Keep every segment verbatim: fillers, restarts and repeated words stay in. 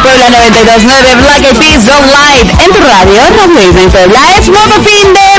Puebla noventa y dos punto nueve, Black Eyed Peas Don't Live en tu radio, Radio Disney Puebla. Es modo fin de,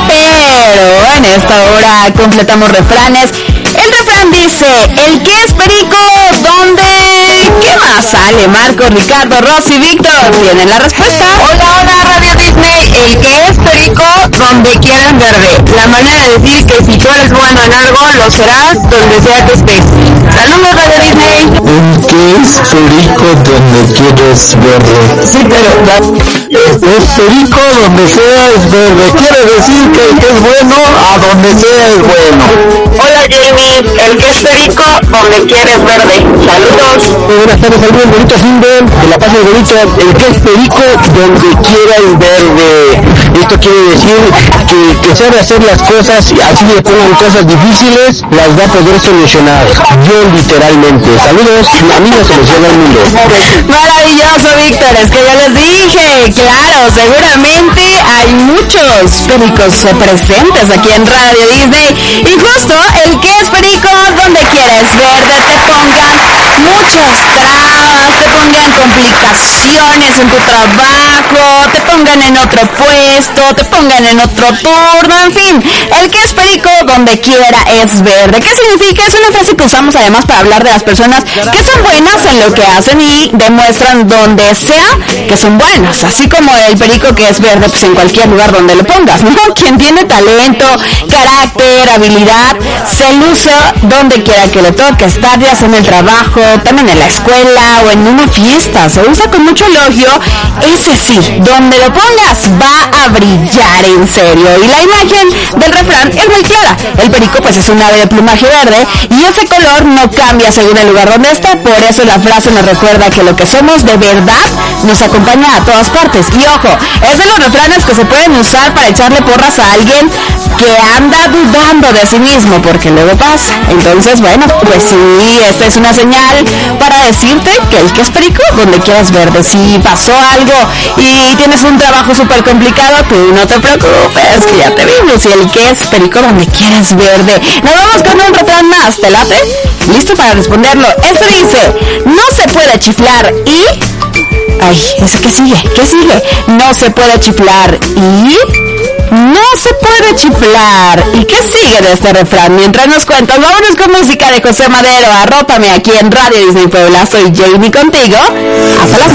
pero en esta hora completamos refranes. El refrán dice, el que es perico, ¿dónde? ¿Qué más sale? Marco, Ricardo, Rosy, Víctor tienen la respuesta. Hola, hola, Radio Disney. El que es perico, donde quieras verde. La manera de decir que si tú eres bueno en algo, lo serás donde sea que estés. Saludos, Radio Disney. El que es perico, donde quieres verde. Sí, pero... Es perico, donde sea es verde. Quiere decir que el que es bueno, a donde sea es bueno. Hola, Jamie. El que es perico, donde quieres verde. Saludos. Muy buenas tardes, saludos, bonito Simben, de La Paz del Bonito. El que es perico, donde quiera el verde. Esto quiere decir que, que sabe hacer las cosas, y así le pongan cosas difíciles, las va a poder solucionar. Yo literalmente. Saludos, a mí me soluciona el mundo. Maravilloso, Víctor, es que yo les dije, claro, seguramente hay muchos pericos presentes aquí en Radio Disney, y justo el que es perico, donde quieres verde, te pongan muchas trabas, te pongan complicaciones en tu trabajo, te pongan en otro puesto, te pongan en otro turno, en fin, el que es perico, donde quiera es verde. ¿Qué significa? Es una frase que usamos además para hablar de las personas que son buenas en lo que hacen y demuestran donde sea que son buenos, así como el perico que es verde, pues en cualquier lugar donde lo pongas, ¿no? Quien tiene talento, carácter, habilidad, se luce donde quiera que le toque estar, ya sea en el trabajo, también en la escuela o en una fiesta, se usa con mucho elogio. Ese sí, donde lo pongas va a brillar en serio, y la imagen del refrán es muy clara. El perico pues es un ave de plumaje verde y ese color no cambia según el lugar donde esté, por eso la frase nos recuerda que lo que somos de verdad nos acompaña a todas partes. Y ojo, es de los refranes que se pueden usar para echarle porras a alguien que anda dudando de sí mismo, porque luego pasa. Entonces, bueno, pues sí, esta es una señal para decirte que el que es perico, donde quieras verde. Si pasó algo y tienes un trabajo súper complicado, tú no te preocupes, que ya te vimos. Y el que es perico, donde quieras verde. Nos vamos con un refrán más, ¿te late? ¿Listo para responderlo? Este dice, no se puede chiflar y... Ay, ¿eso qué sigue? ¿Qué sigue? No se puede chiflar y... No se puede chiflar. ¿Y qué sigue de este refrán? Mientras nos cuentas, vámonos con música de José Madero. Arrópame aquí en Radio Disney Puebla. Soy Jamie contigo. Hasta las